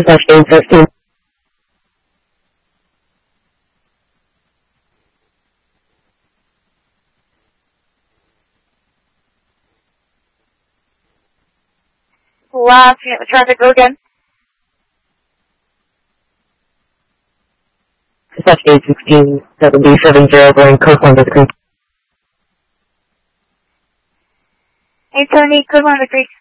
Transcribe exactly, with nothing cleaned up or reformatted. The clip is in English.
Dispatch eight fifteen. Last unit with traffic, go again. Dispatch eight sixteen, that would be seven zero going Coastline to the Creek. eight seventy, Coastline to the Creek.